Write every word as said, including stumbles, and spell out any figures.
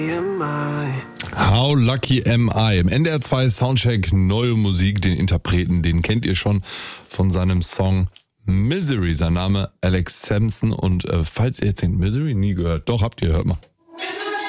How Lucky Am I? Im N D R zwei Soundcheck neue Musik, den Interpreten, den kennt ihr schon von seinem Song Misery. Sein Name Alex Sampson und äh, falls ihr jetzt denkt, Misery nie gehört, doch habt ihr, hört mal.